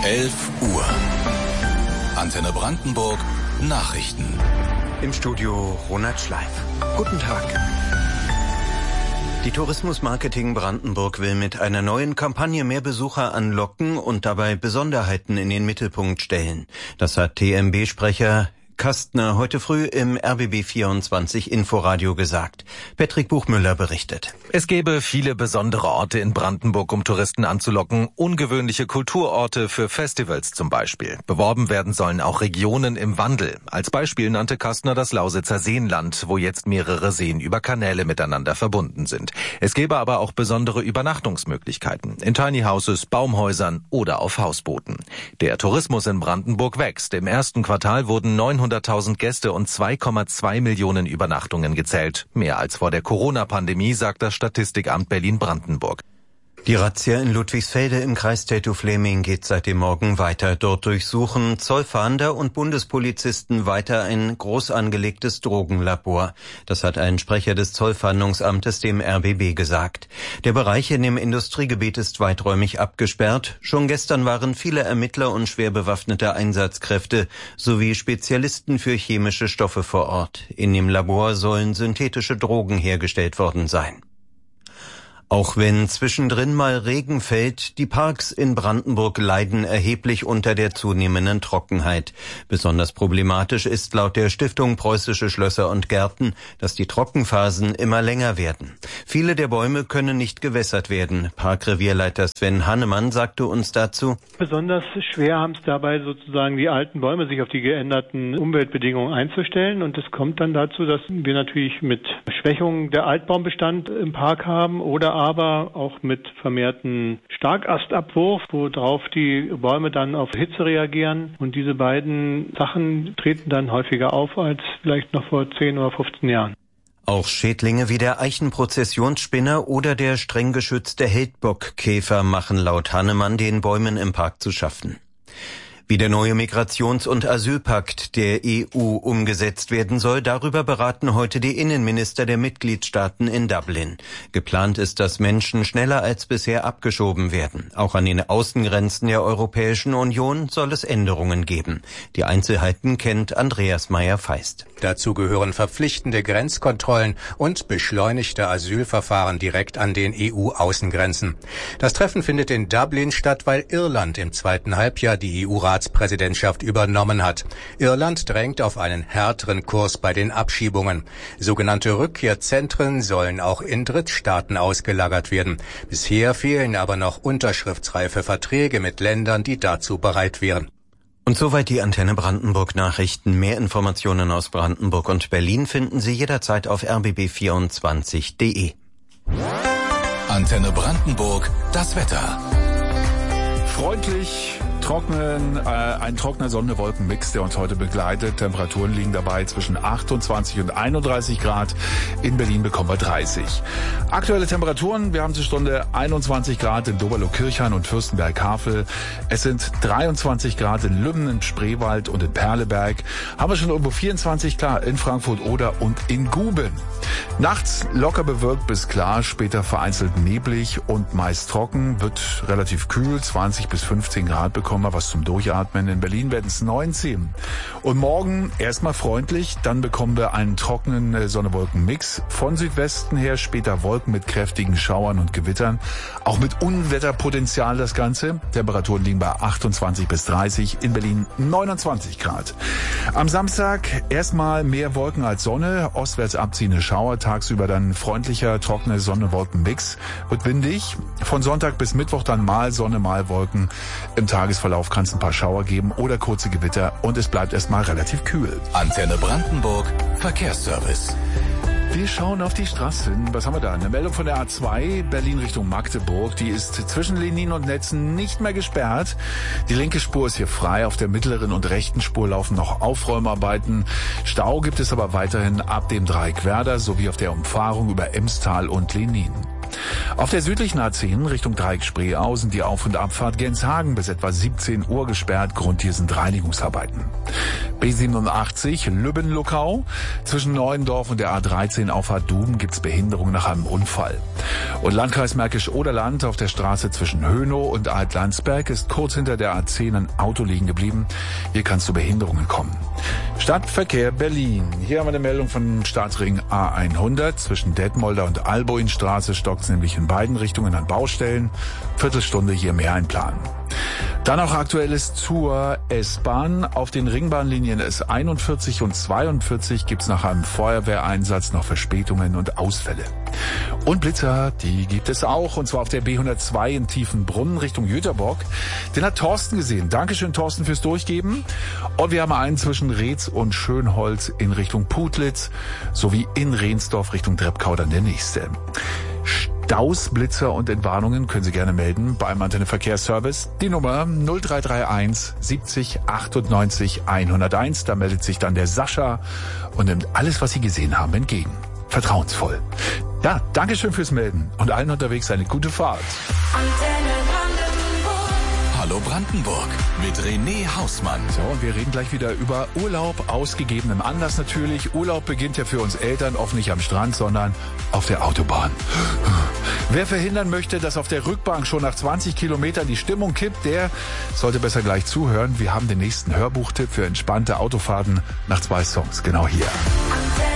11 Uhr. Antenne Brandenburg Nachrichten. Im Studio Ronald Schleif. Guten Tag. Die Tourismusmarketing Brandenburg will mit einer neuen Kampagne mehr Besucher anlocken und dabei Besonderheiten in den Mittelpunkt stellen. Das hat TMB-Sprecher Kastner heute früh im RBB 24 Inforadio gesagt. Patrick Buchmüller berichtet. Es gäbe viele besondere Orte in Brandenburg, um Touristen anzulocken. Ungewöhnliche Kulturorte für Festivals zum Beispiel. Beworben werden sollen auch Regionen im Wandel. Als Beispiel nannte Kastner das Lausitzer Seenland, wo jetzt mehrere Seen über Kanäle miteinander verbunden sind. Es gäbe aber auch besondere Übernachtungsmöglichkeiten. In Tiny Houses, Baumhäusern oder auf Hausbooten. Der Tourismus in Brandenburg wächst. Im ersten Quartal wurden 900.000 Gäste und 2,2 Millionen Übernachtungen gezählt. Mehr als vor der Corona-Pandemie, sagt das Statistikamt Berlin-Brandenburg. Die Razzia in Ludwigsfelde im Kreis Teltow-Fläming geht seit dem Morgen weiter. Dort durchsuchen Zollfahnder und Bundespolizisten weiter ein groß angelegtes Drogenlabor. Das hat ein Sprecher des Zollfahndungsamtes dem RBB gesagt. Der Bereich in dem Industriegebiet ist weiträumig abgesperrt. Schon gestern waren viele Ermittler und schwer bewaffnete Einsatzkräfte sowie Spezialisten für chemische Stoffe vor Ort. In dem Labor sollen synthetische Drogen hergestellt worden sein. Auch wenn zwischendrin mal Regen fällt, die Parks in Brandenburg leiden erheblich unter der zunehmenden Trockenheit. Besonders problematisch ist laut der Stiftung Preußische Schlösser und Gärten, dass die Trockenphasen immer länger werden. Viele der Bäume können nicht gewässert werden. Parkrevierleiter Sven Hannemann sagte uns dazu: Besonders schwer haben es dabei sozusagen die alten Bäume, sich auf die geänderten Umweltbedingungen einzustellen. Und es kommt dann dazu, dass wir natürlich mit Schwächung der Altbaumbestand im Park haben oder aber auch mit vermehrten Starkastabwurf, worauf die Bäume dann auf Hitze reagieren. Und diese beiden Sachen treten dann häufiger auf als vielleicht noch vor 10 oder 15 Jahren. Auch Schädlinge wie der Eichenprozessionsspinner oder der streng geschützte Heldbockkäfer machen laut Hannemann den Bäumen im Park zu schaffen. Wie der neue Migrations- und Asylpakt der EU umgesetzt werden soll, darüber beraten heute die Innenminister der Mitgliedstaaten in Dublin. Geplant ist, dass Menschen schneller als bisher abgeschoben werden. Auch an den Außengrenzen der Europäischen Union soll es Änderungen geben. Die Einzelheiten kennt Andreas Meyer-Feist. Dazu gehören verpflichtende Grenzkontrollen und beschleunigte Asylverfahren direkt an den EU-Außengrenzen. Das Treffen findet in Dublin statt, weil Irland im zweiten Halbjahr die EU-Ratspräsidentschaft übernommen hat. Irland drängt auf einen härteren Kurs bei den Abschiebungen. Sogenannte Rückkehrzentren sollen auch in Drittstaaten ausgelagert werden. Bisher fehlen aber noch unterschriftsreife Verträge mit Ländern, die dazu bereit wären. Und soweit die Antenne Brandenburg Nachrichten. Mehr Informationen aus Brandenburg und Berlin finden Sie jederzeit auf rbb24.de. Antenne Brandenburg, das Wetter. Freundlich, ein trockener Sonne-Wolken-Mix, der uns heute begleitet. Temperaturen liegen dabei zwischen 28 und 31 Grad. In Berlin bekommen wir 30. Aktuelle Temperaturen, wir haben zur Stunde 21 Grad in Doberlo-Kirchhain und Fürstenberg-Havel. Es sind 23 Grad in Lübben, in Spreewald und in Perleberg. Haben wir schon irgendwo 24 Grad in Frankfurt-Oder und in Guben. Nachts locker bewölkt bis klar, später vereinzelt neblig und meist trocken. Wird relativ kühl, 20 bis 15 Grad bekommen wir was zum Durchatmen. In Berlin werden es 19. Und morgen erstmal freundlich, dann bekommen wir einen trockenen Sonne-Wolken-Mix. Von Südwesten her später Wolken mit kräftigen Schauern und Gewittern. Auch mit Unwetterpotenzial das Ganze. Temperaturen liegen bei 28 bis 30, in Berlin 29 Grad. Am Samstag erstmal mehr Wolken als Sonne, ostwärts abziehende Schauer, tagsüber dann freundlicher, trockener Sonne-Wolken-Mix. Wird windig. Von Sonntag bis Mittwoch dann mal Sonne, mal Wolken. Im Tagesverlauf kann es ein paar Schauer geben oder kurze Gewitter und es bleibt erstmal relativ kühl. Antenne Brandenburg, Verkehrsservice. Wir schauen auf die Straßen. Was haben wir da? Eine Meldung von der A2, Berlin Richtung Magdeburg. Die ist zwischen Lenin und Netzen nicht mehr gesperrt. Die linke Spur ist hier frei. Auf der mittleren und rechten Spur laufen noch Aufräumarbeiten. Stau gibt es aber weiterhin ab dem Dreieck Werder sowie auf der Umfahrung über Emstal und Lenin. Auf der südlichen A10 Richtung Dreieck Spreeau sind die Auf- und Abfahrt Genshagen bis etwa 17 Uhr gesperrt. Grund hier sind Reinigungsarbeiten. B87 Lübben-Luckau. Zwischen Neuendorf und der A13 Auffahrt Duben gibt's Behinderung nach einem Unfall. Und Landkreis Märkisch-Oderland auf der Straße zwischen Hönow und Alt-Landsberg ist kurz hinter der A10 ein Auto liegen geblieben. Hier kann es zu Behinderungen kommen. Stadtverkehr Berlin. Hier haben wir eine Meldung von Staatsring A100. Zwischen Detmolder und Alboinstraße stockt es nämlich in beiden Richtungen an Baustellen. Viertelstunde hier mehr einplanen. Dann auch Aktuelles zur S-Bahn. Auf den Ringbahnlinien S41 und 42 gibt es nach einem Feuerwehreinsatz noch Verspätungen und Ausfälle. Und Blitzer, die gibt es auch, und zwar auf der B102 in Tiefenbrunn Richtung Jüterbock. Den hat Thorsten gesehen. Dankeschön, Thorsten, fürs Durchgeben. Und wir haben einen zwischen Reetz und Schönholz in Richtung Putlitz sowie in Rehnsdorf Richtung Treppkau dann der nächste. Staus, Blitzer und Entwarnungen können Sie gerne melden beim Antenne Verkehrsservice. Die Nummer 0331 70 98 101. Da meldet sich dann der Sascha und nimmt alles, was Sie gesehen haben, entgegen. Vertrauensvoll. Ja, Dankeschön fürs Melden und allen unterwegs eine gute Fahrt. Hallo Brandenburg mit René Hausmann. So, und wir reden gleich wieder über Urlaub, aus gegebenem Anlass natürlich. Urlaub beginnt ja für uns Eltern oft nicht am Strand, sondern auf der Autobahn. Wer verhindern möchte, dass auf der Rückbank schon nach 20 Kilometern die Stimmung kippt, der sollte besser gleich zuhören. Wir haben den nächsten Hörbuchtipp für entspannte Autofahrten nach 2 Songs, genau hier.